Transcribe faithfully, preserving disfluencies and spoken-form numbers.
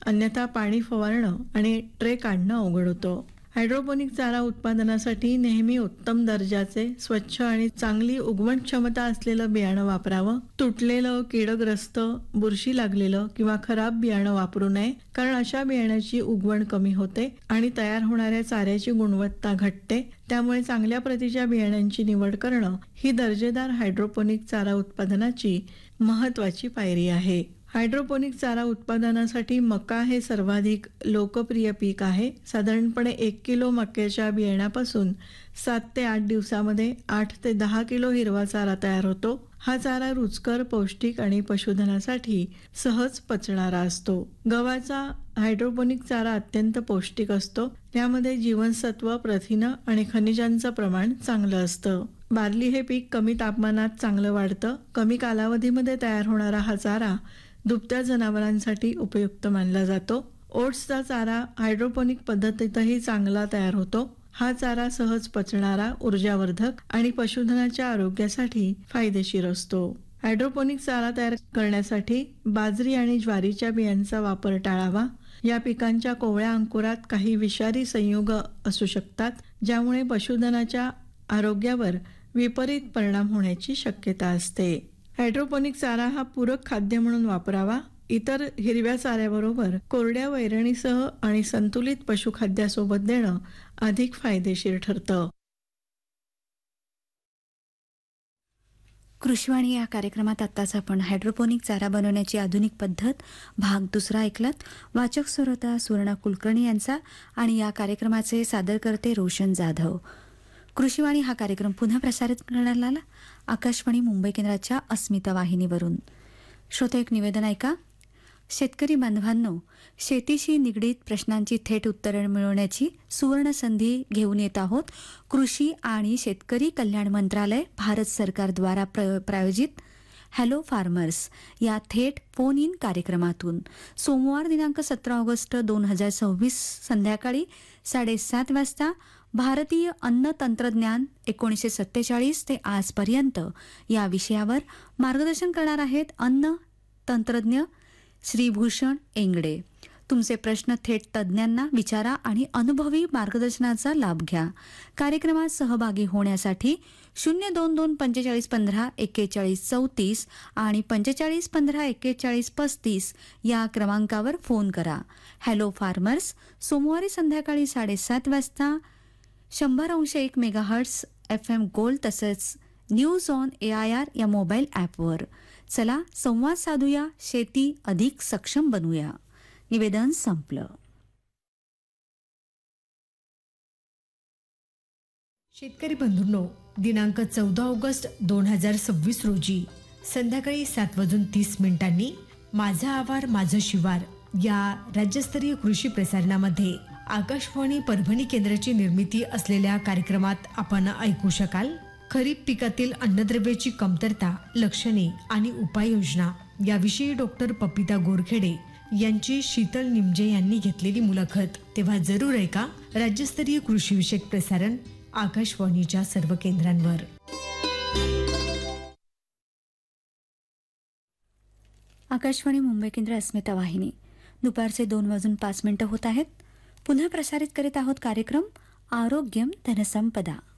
अन्यथा पाणी फवारणं आणि ट्रे काढणं अवघड होतं. हायड्रोपोनिक चारा उत्पादनासाठी नेहमी उत्तम दर्जाचे, स्वच्छ आणि चांगली उगवण क्षमता असलेलं बियाणं वापरावं. तुटलेलं, कीडग्रस्त, बुरशी लागलेलं किंवा खराब बियाणं वापरू नये, कारण अशा बियाण्याची उगवण कमी होते आणि तयार होणाऱ्या चाऱ्याची गुणवत्ता घटते. त्यामुळे चांगल्या प्रतीच्या बियाण्यांची निवड करणं ही दर्जेदार हायड्रोपोनिक चारा उत्पादनाची महत्त्वाची पायरी आहे. हायड्रोपोनिक चारा उत्पादनासाठी मका हे सर्वाधिक लोकप्रिय पीक आहे. साधारणपणे एक किलो मक्याच्या बियाण्यापासून सात ते आठ दिवसामध्ये आठ ते दहा किलो हिरवा चारा तयार होतो. हा चारा रुचकर, पौष्टिक आणि पशुधनासाठी सहज पचणारा असतो. गव्हाचा हायड्रोपोनिक चारा अत्यंत पौष्टिक असतो. त्यामध्ये जीवनसत्व, प्रथिनं आणि खनिजांचं प्रमाण चांगलं असतं. बार्ली हे पीक कमी तापमानात चांगलं वाढतं. कमी कालावधीमध्ये तयार होणारा हा चारा दुभत्या जनावरांसाठी उपयुक्त मानला जातो. ओट्सचा चारा हायड्रोपोनिक पद्धतीतही चांगला तयार होतो. हा चारा सहज पचणारा, ऊर्जावर्धक आणि पशुधनाच्या आरोग्यासाठी फायदेशीर असतो. हायड्रोपोनिक चारा तयार करण्यासाठी बाजरी आणि ज्वारीच्या बियांचा वापर टाळावा. या पिकांच्या कोवळ्या अंकुरात काही विषारी संयुग असू शकतात, ज्यामुळे पशुधनाच्या आरोग्यावर विपरीत परिणाम होण्याची शक्यता असते. हायड्रोपोनिक चारा हा पूरक खाद्य म्हणून वापरावा. इतर हिरव्या चाऱ्याबरोबर कोरड्या वैरणीसह आणि संतुलित पशुखाद्यासोबत देणं अधिक फायदेशीर ठरतं. कृषीवाणी या कार्यक्रमात आत्ताच आपण हायड्रोपोनिक चारा बनवण्याची आधुनिक पद्धत भाग दुसरा ऐकलात. वाचक श्रोता सुवर्णा कुलकर्णी यांचा आणि या कार्यक्रमाचे सादरकर्ते रोशन जाधव. कृषीवाणी हा कार्यक्रम पुन्हा प्रसारित करण्यात आला आकाशवाणी मुंबई केंद्राच्या अस्मिता वाहिनीवरून. श्रोते, एक निवेदन ऐका. शेतकरी बांधवांनो, शेतीशी निगडीत प्रश्नांची थेट उत्तरं मिळवण्याची सुवर्ण संधी घेऊन येत आहोत. कृषी आणि शेतकरी कल्याण मंत्रालय, भारत सरकारद्वारा प्र प्रायोजित हॅलो फार्मर्स या थेट फोन इन कार्यक्रमातून सोमवार दिनांक सतरा ऑगस्ट दोन हजार सव्वीस संध्याकाळी साडेसात वाजता भारतीय अन्न तंत्रज्ञान एकोणीसशे सत्तेचाळीस ते आजपर्यंत या विषयावर मार्गदर्शन करणार आहेत अन्न तंत्रज्ञ श्री भूषण एंगडे. तुमचे प्रश्न थेट तज्ज्ञांना विचारा आणि अनुभवी मार्गदर्शनाचा लाभ घ्या. कार्यक्रमात सहभागी होण्यासाठी शून्य दोन दोन पंचेचाळीस पंधरा एक्केचाळीस चौतीस आणि पंचेचाळीस पंधरा एक्केचाळीस पस्तीस या क्रमांकावर फोन करा. हॅलो फार्मर्स सोमवारी संध्याकाळी साडेसात वाजता शंभर अंश एक मेगाहर्ट्स एफ एम गोल्ड तसंच news on A I R या मोबाईल ॲपवर. चला संवाद साधूया, शेती अधिक सक्षम बनवूया. निवेदन संपलं. शेतकरी बंधूंनो, दिनांक चौदा ऑगस्ट दोन हजार सव्वीस रोजी संध्याकाळी सात वाजून तीस मिनिटांनी माझा आवार माझं शिवार या राज्यस्तरीय कृषी प्रसारणामध्ये आकाशवाणी परभणी केंद्राची निर्मिती असलेल्या कार्यक्रमात आपण ऐकू शकाल. खरीप पिकातील अन्नद्रव्याची कमतरता, लक्षणे आणि उपाययोजना याविषयी डॉक्टर पपिता गोरखेडे यांची शीतल निमजे यांनी घेतलेली मुलाखत. तेव्हा जरूर ऐका. राज्यस्तरीय कृषी विषयक प्रसारण आकाशवाणीच्या सर्व केंद्रांवर. आकाशवाणी मुंबई केंद्र अस्मिता वाहिनी. दुपारचे दोन वाजून पाच मिनिटं होत आहेत. पुन्हा प्रसारित करीत आहोत कार्यक्रम आरोग्यम धनसंपदा.